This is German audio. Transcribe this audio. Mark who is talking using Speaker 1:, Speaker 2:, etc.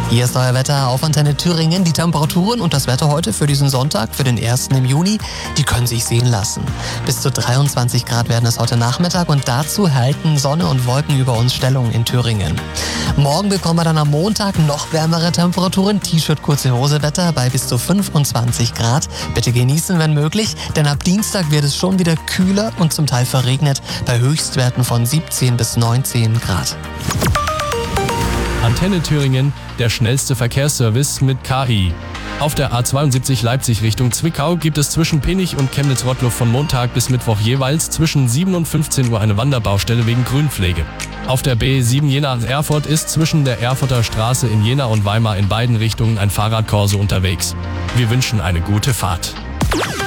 Speaker 1: Hier ist euer Wetter auf Antenne Thüringen. Die Temperaturen und das Wetter heute für diesen Sonntag, für den 1. im Juni, die können sich sehen lassen. Bis zu 23 Grad werden es heute Nachmittag und dazu halten Sonne und Wolken über uns Stellung in Thüringen. Morgen bekommen wir dann am Montag noch wärmere Temperaturen. T-Shirt, kurze Hose Wetter bei bis zu 25 Grad. Bitte genießen, wenn möglich, denn ab Dienstag wird es schon wieder kühler und zum Teil verregnet bei Höchstwerten von 17 bis 19 Grad.
Speaker 2: Antenne Thüringen, der schnellste Verkehrsservice mit KI. Auf der A72 Leipzig Richtung Zwickau gibt es zwischen Penich und Chemnitz-Rottluff von Montag bis Mittwoch jeweils zwischen 7 und 15 Uhr eine Wanderbaustelle wegen Grünpflege. Auf der B7 Jena-Erfurt ist zwischen der Erfurter Straße in Jena und Weimar in beiden Richtungen ein Fahrradkorso unterwegs. Wir wünschen eine gute Fahrt.